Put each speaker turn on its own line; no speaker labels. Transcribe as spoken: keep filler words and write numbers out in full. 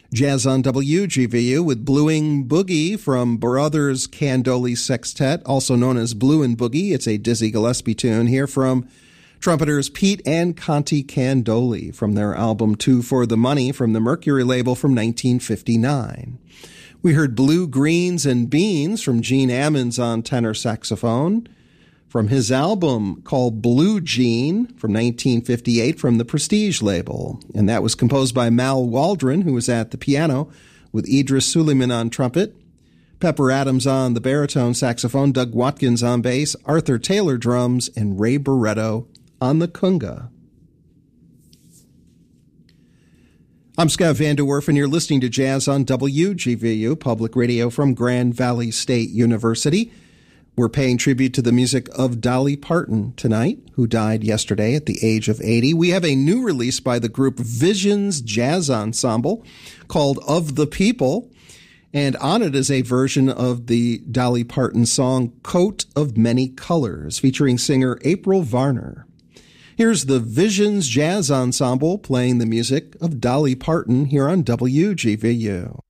Jazz on W G V U with Bluing Boogie from Brothers Candoli Sextet, also known as Bluin' Boogie. It's a Dizzy Gillespie tune here from trumpeters Pete and Conti Candoli from their album Two for the Money from the Mercury label from nineteen fifty-nine. We heard Blue, Greens, and Beans from Gene Ammons on tenor saxophone from his album called Blue Jean from nineteen fifty-eight from the Prestige label. And that was composed by Mal Waldron, who was at the piano, with Idris Suleiman on trumpet, Pepper Adams on the baritone saxophone, Doug Watkins on bass, Arthur Taylor drums, and Ray Barretto on the conga. I'm Scott Van Der Werf, and you're listening to Jazz on W G V U, public radio from Grand Valley State University. We're paying tribute to the music of Dolly Parton tonight, who died yesterday at the age of eighty. We have a new release by the group Visions Jazz Ensemble called Of the People, and on it is a version of the Dolly Parton song Coat of Many Colors, featuring singer April Varner. Here's the Visions Jazz Ensemble playing the music of Dolly Parton here on W G V U.